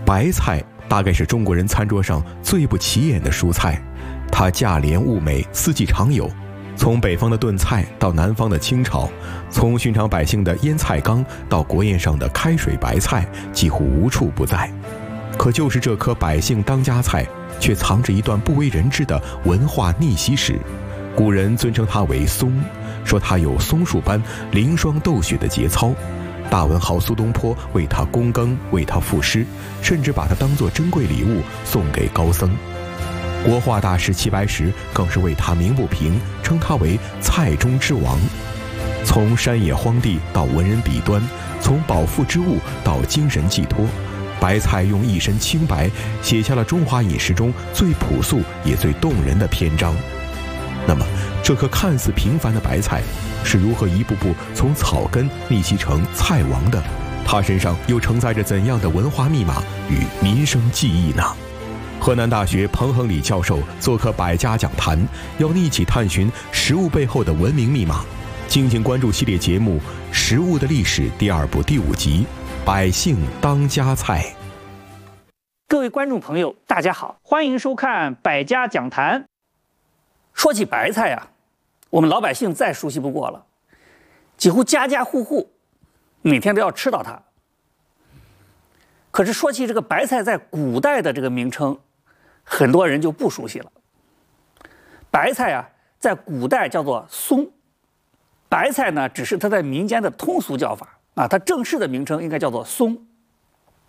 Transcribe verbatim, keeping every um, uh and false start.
白菜大概是中国人餐桌上最不起眼的蔬菜，它价廉物美，四季常有。从北方的炖菜到南方的清炒，从寻常百姓的腌菜缸到国宴上的开水白菜，几乎无处不在。可就是这颗百姓当家菜，却藏着一段不为人知的文化逆袭史。古人尊称它为松，说它有松树般凌霜斗雪的节操。大文豪苏东坡为它躬耕，为它赋诗，甚至把它当作珍贵礼物送给高僧。国画大师齐白石更是为他鸣不平，称他为菜中之王。从山野荒地到文人笔端，从饱腹之物到精神寄托，白菜用一身清白写下了中华饮食中最朴素也最动人的篇章。那么这颗看似平凡的白菜是如何一步步从草根逆袭成菜王的？它身上又承载着怎样的文化密码与民生记忆呢？河南大学彭恒礼教授做客百家讲坛，要你一起探寻食物背后的文明密码。敬请关注系列节目《食物的历史》第二部第五集《百姓当家菜》。 各位观众朋友，大家好，欢迎收看百家讲坛。说起白菜啊，我们老百姓再熟悉不过了，几乎家家户户每天都要吃到它。可是说起这个白菜在古代的这个名称，很多人就不熟悉了。白菜啊，在古代叫做松，白菜呢只是它在民间的通俗叫法啊，它正式的名称应该叫做松。